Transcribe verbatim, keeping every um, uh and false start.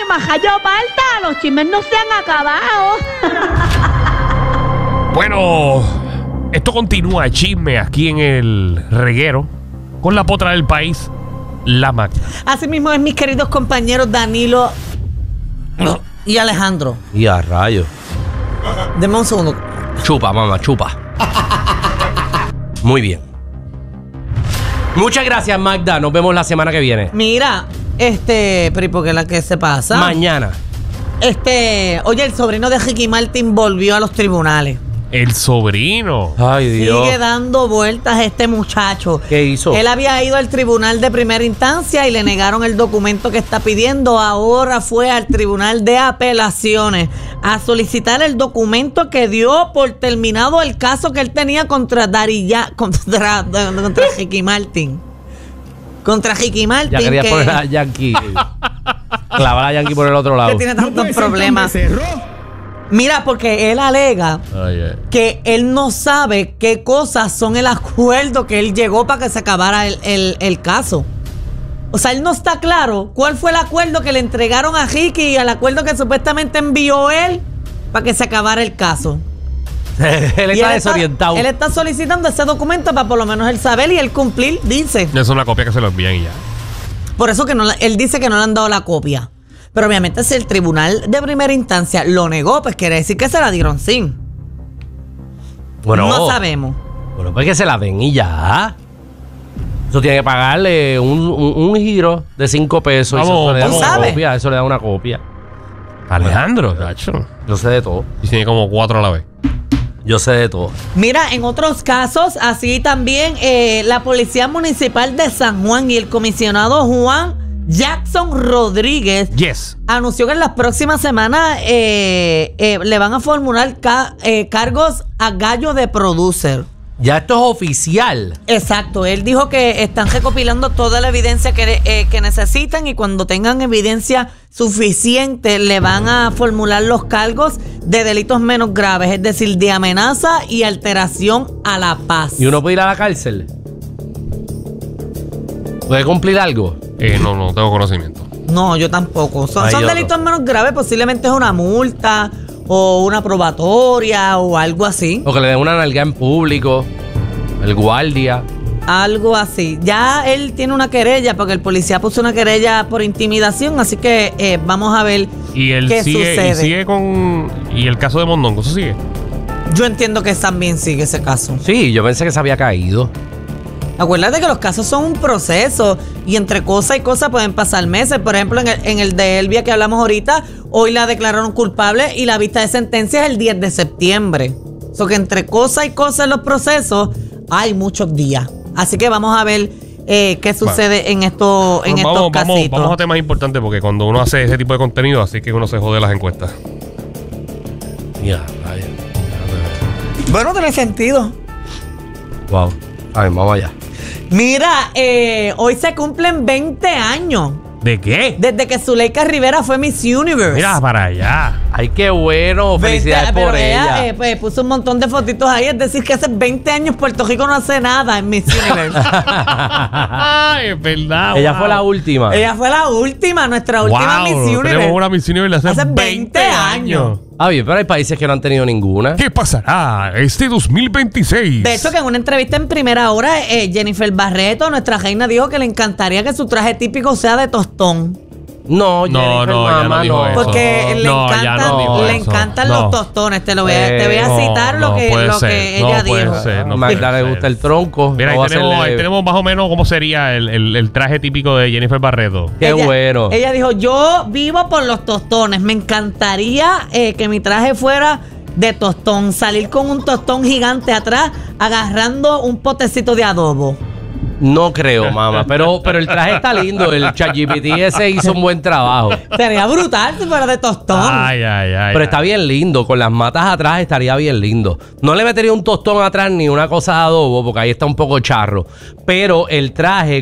majayo falta, los chismes no se han acabado. Bueno, esto continúa chisme aquí en el reguero con la potra del país, la Magda. Así mismo es, mis queridos compañeros Danilo y Alejandro. Y a rayos. Deme un segundo. Chupa, mamá, chupa. Muy bien. Muchas gracias, Magda. Nos vemos la semana que viene. Mira, este, pero ¿y por qué la que se pasa? Mañana. Este, oye, el sobrino de Ricky Martin volvió a los tribunales. El sobrino. Ay, Dios. Sigue dando vueltas este muchacho. ¿Qué hizo? Él había ido al tribunal de primera instancia y le negaron el documento que está pidiendo. Ahora fue al tribunal de apelaciones a solicitar el documento que dio por terminado el caso que él tenía contra Darilla, contra, contra Ricky Martin. Contra Ricky Martin. Ya quería que, poner a Yankee. Clavar a Yankee por el otro lado. que tiene tantos problemas. Mira, porque él alega Ay, ay. que él no sabe qué cosas son el acuerdo que él llegó para que se acabara el, el, el caso. O sea, él no está claro cuál fue el acuerdo que le entregaron a Ricky y el acuerdo que supuestamente envió él para que se acabara el caso. Él Y está desorientado. Él está solicitando ese documento para por lo menos él saber y él cumplir, dice. Es una copia que se lo envían y ya. Por eso que no, él dice que no le han dado la copia. Pero obviamente si el tribunal de primera instancia lo negó, pues quiere decir que se la dieron sin. Bueno, no sabemos. Bueno, pues que se la den y ya. Eso tiene que pagarle un, un, un giro de cinco pesos. Vamos, eso le da ¿tú una sabes? copia. Eso le da una copia. Alejandro, tacho. Yo sé de todo. Y tiene como cuatro a la vez. Yo sé de todo. Mira, en otros casos, así también eh, la Policía Municipal de San Juan y el comisionado Juan Jackson Rodríguez Yes. anunció que en las próximas semanas eh, eh, le van a formular ca- eh, cargos a Gallo de Producer. Ya esto es oficial. Exacto, él dijo que están recopilando toda la evidencia que, eh, que necesitan y cuando tengan evidencia suficiente le van a formular los cargos de delitos menos graves, es decir, de amenaza y alteración a la paz. ¿Y uno puede ir a la cárcel? ¿Puede cumplir algo? Eh, no, no tengo conocimiento. No, yo tampoco. Son, Ay, son yo delitos no. menos graves, posiblemente es una multa o una probatoria o algo así. O que le den una nalga en público. El guardia. Algo así. Ya él tiene una querella porque el policía puso una querella por intimidación, así que eh, vamos a ver Y él qué sigue, sucede. y sigue con. Y el caso de Mondongo, ¿eso sigue? Yo entiendo que también sigue ese caso. Sí, yo pensé que se había caído. Acuérdate que los casos son un proceso y entre cosa y cosa pueden pasar meses. Por ejemplo, en el, en el de Elvia que hablamos ahorita, hoy la declararon culpable y la vista de sentencia es el diez de septiembre. O sea que entre cosa y cosa en los procesos hay muchos días. Así que vamos a ver eh, qué sucede Vale. en, esto, en Bueno, estos vamos, vamos, casitos. vamos a temas importantes porque cuando uno hace ese tipo de contenido, así que uno se jode las encuestas. Ya, vaya. Bueno, tiene sentido. Wow. A ver, vamos allá. Mira, eh, hoy se cumplen veinte años ¿De qué? desde que Zuleika Rivera fue Miss Universe. Mira para allá. Ay, qué bueno. Felicidades veinte, por pero ella. eh, pues, puso un montón de fotitos ahí. Es decir, que hace veinte años Puerto Rico no hace nada en Miss Universe. Ay, es verdad. Ella wow. fue la última. Ella fue la última, nuestra última Wow, Miss tenemos Universe. una Miss Universe hace, Hace veinte veinte años. años. Ah, bien, pero hay países que no han tenido ninguna. ¿Qué pasará este dos mil veintiséis? De hecho, que en una entrevista en primera hora, eh, Jennifer Barreto, nuestra reina, dijo que le encantaría que su traje típico sea de tostón. No, No, Jennifer, no, ella no mamá, dijo eso. Porque le, No, ya encantan, no dijo le eso. encantan No. los tostones. Te, lo voy a, Eh, te voy a no, citar lo no que, puede lo ser, que no ella puede dijo. ser, no A Magda puede le ser. gusta el tronco. Mira, no va ahí a tenemos, hacerle- ahí tenemos más o menos cómo sería el, el- el traje típico de Jennifer Barreto. Qué Ella- bueno. Ella dijo, yo vivo por los tostones. Me encantaría eh, que mi traje fuera de tostón. Salir con un tostón gigante atrás, agarrando un potecito de adobo. No creo, mamá. Pero, pero el traje está lindo. El ChatGPT ese hizo un buen trabajo. Sería brutal si fuera de tostón. Ay, ay, ay. Pero ay. está bien lindo. Con las matas atrás estaría bien lindo. No le metería un tostón atrás ni una cosa de adobo, porque ahí está un poco charro. Pero el traje